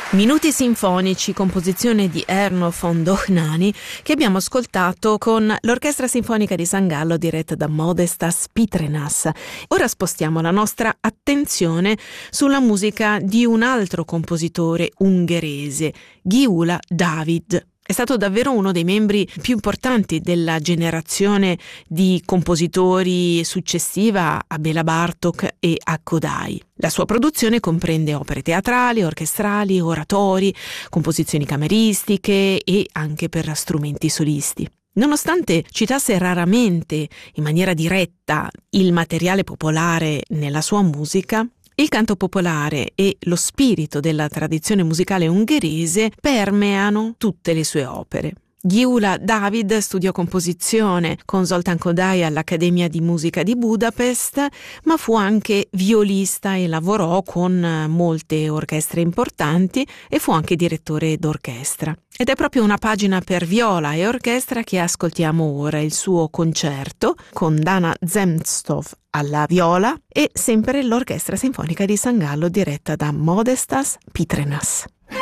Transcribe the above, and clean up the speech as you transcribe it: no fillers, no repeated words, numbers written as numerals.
Minuti sinfonici, composizione di Erno von Dohnányi, che abbiamo ascoltato con l'Orchestra Sinfonica di San Gallo diretta da Modestas Pitrenas. Ora spostiamo la nostra attenzione sulla musica di un altro compositore ungherese, Gyula Dávid. È stato davvero uno dei membri più importanti della generazione di compositori successiva a Béla Bartók e a Kodály. La sua produzione comprende opere teatrali, orchestrali, oratori, composizioni cameristiche e anche per strumenti solisti. Nonostante citasse raramente in maniera diretta il materiale popolare nella sua musica, il canto popolare e lo spirito della tradizione musicale ungherese permeano tutte le sue opere. Gyula Dávid studiò composizione con Zoltán Kodály all'Accademia di Musica di Budapest, ma fu anche violista e lavorò con molte orchestre importanti e fu anche direttore d'orchestra. Ed è proprio una pagina per viola e orchestra che ascoltiamo ora, il suo concerto con Dana Zemstov alla viola e sempre l'Orchestra Sinfonica di San Gallo diretta da Modestas Pitrenas.